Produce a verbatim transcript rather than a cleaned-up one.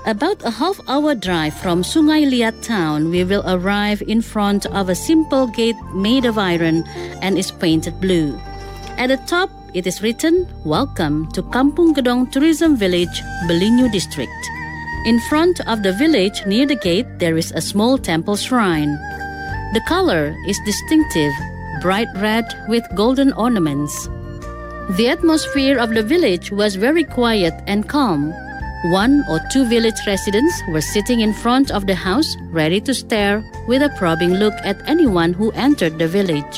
About a half-hour drive from Sungai Liat town, we will arrive in front of a simple gate made of iron and is painted blue. At the top, it is written, "Welcome to Kampung Gedong Tourism Village, Belinyu District." In front of the village, near the gate, there is a small temple shrine. The color is distinctive, bright red with golden ornaments. The atmosphere of the village was very quiet and calm. One or two village residents were sitting in front of the house, ready to stare with a probing look at anyone who entered the village.